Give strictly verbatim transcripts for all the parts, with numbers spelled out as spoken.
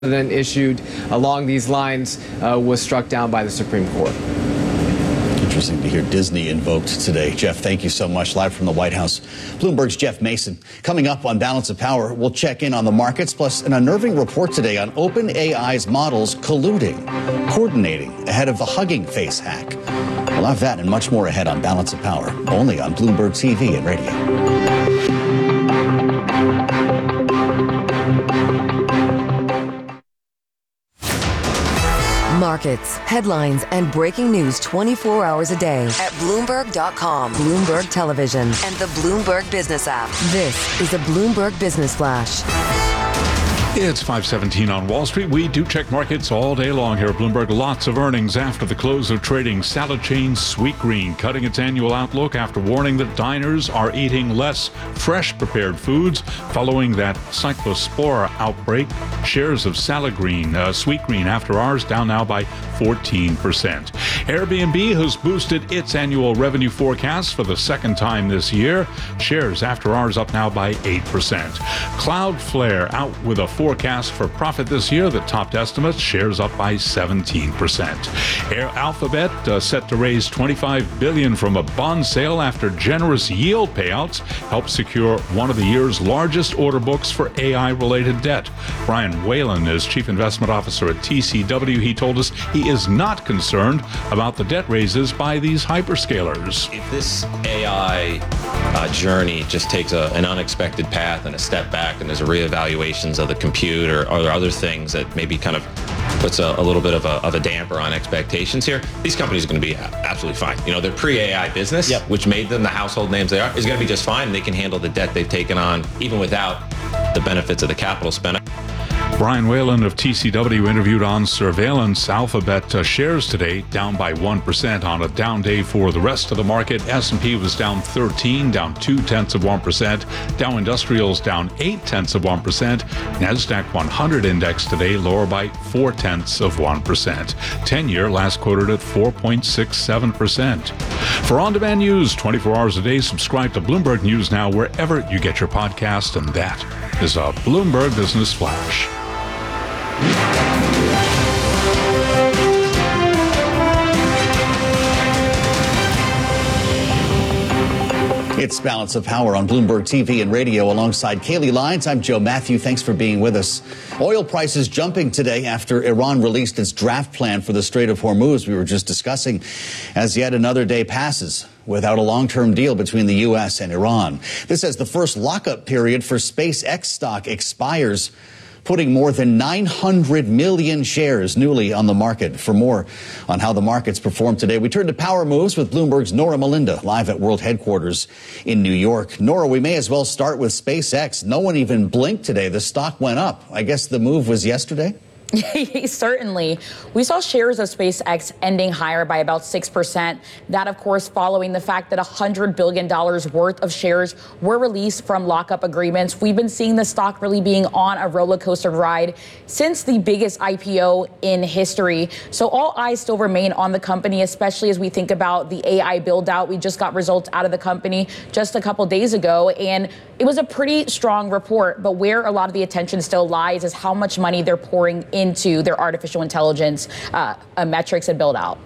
Then issued along these lines uh, was struck down by the Supreme Court. Interesting to hear Disney invoked today. Jeff, thank you so much. Live from the White House, Bloomberg's Jeff Mason. Coming up on Balance of Power, we'll check in on the markets, plus an unnerving report today on OpenAI's models colluding, coordinating ahead of the Hugging Face hack. We'll have that and much more ahead on Balance of Power, only on Bloomberg T V and radio. Markets, headlines, and breaking news twenty-four hours a day at Bloomberg dot com, Bloomberg Television, and the Bloomberg Business app. This is a Bloomberg Business Flash. It's five seventeen on Wall Street. We do check markets all day long here at Bloomberg. Lots of earnings after the close of trading. Salad chain Sweetgreen cutting its annual outlook after warning that diners are eating less fresh prepared foods following that cyclospora outbreak. Shares of Salad Green, uh, Sweetgreen after hours down now by fourteen percent. Airbnb has boosted its annual revenue forecast for the second time this year. Shares after hours up now by eight percent. Cloudflare out with a forecast for profit this year that topped estimates, shares up by seventeen percent. Air Alphabet uh, set to raise twenty-five billion dollars from a bond sale after generous yield payouts helped secure one of the year's largest order books for A I-related debt. Brian Whalen is Chief Investment Officer at T C W. He told us he is not concerned about the debt raises by these hyperscalers. If this A I uh, journey just takes a, an unexpected path and a step back and there's a reevaluations of the compute or, or other things that maybe kind of puts a, a little bit of a, of a damper on expectations here, these companies are going to be absolutely fine. You know, their pre-A I business, yep. which made them the household names they are, is going to be just fine. They can handle the debt they've taken on even without the benefits of the capital spent. Brian Whalen of T C W interviewed on surveillance. Alphabet uh, shares today down by one percent on a down day for the rest of the market. S and P was down thirteen, down two tenths of one percent. Dow Industrials down eight tenths of one percent. NASDAQ one hundred index today lower by four tenths of one percent. ten-year last quoted at four point six seven percent. For on-demand news twenty-four hours a day, subscribe to Bloomberg News Now wherever you get your podcast, and that is a Bloomberg Business Flash. It's Balance of Power on Bloomberg T V and radio alongside Kaylee Lyons. I'm Joe Matthew. Thanks for being with us. Oil prices jumping today after Iran released its draft plan for the Strait of Hormuz we were just discussing, as yet another day passes without a long-term deal between the U S and Iran. This as the first lockup period for SpaceX stock expires, putting more than nine hundred million shares newly on the market. For more on how the markets performed today, we turn to Power Moves with Bloomberg's Nora Melinda, live at World Headquarters in New York. Nora, we may as well start with SpaceX. No one even blinked today. The stock went up. I guess the move was yesterday? Certainly. We saw shares of SpaceX ending higher by about six percent. That, of course, following the fact that one hundred billion dollars worth of shares were released from lockup agreements. We've been seeing the stock really being on a roller coaster ride since the biggest I P O in history. So all eyes still remain on the company, especially as we think about the A I build out. We just got results out of the company just a couple days ago, and it was a pretty strong report. But where a lot of the attention still lies is how much money they're pouring in into their artificial intelligence uh, uh, metrics and build out.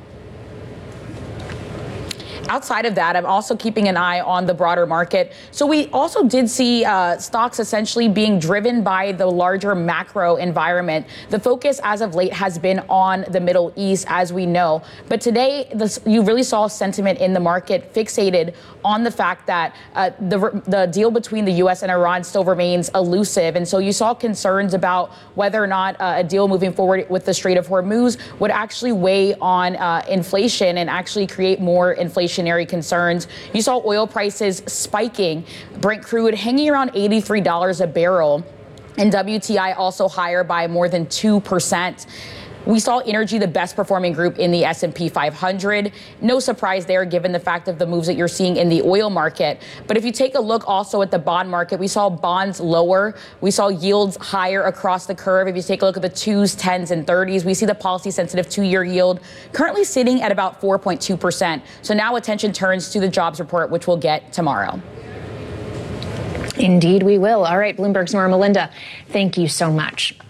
Outside of that, I'm also keeping an eye on the broader market. So we also did see uh, stocks essentially being driven by the larger macro environment. The focus as of late has been on the Middle East, as we know. But today, this, you really saw sentiment in the market fixated on the fact that uh, the, the deal between the U S and Iran still remains elusive. And so you saw concerns about whether or not uh, a deal moving forward with the Strait of Hormuz would actually weigh on uh, inflation and actually create more inflation concerns. You saw oil prices spiking, Brent crude hanging around eighty-three dollars a barrel, and W T I also higher by more than two percent. We saw energy the best performing group in the S and P five hundred. No surprise there, given the fact of the moves that you're seeing in the oil market. But if you take a look also at the bond market, we saw bonds lower. We saw yields higher across the curve. If you take a look at the twos, tens, and thirties, we see the policy sensitive two-year yield currently sitting at about four point two percent. So now attention turns to the jobs report, which we'll get tomorrow. Indeed, we will. All right, Bloomberg's Nora Melinda, thank you so much.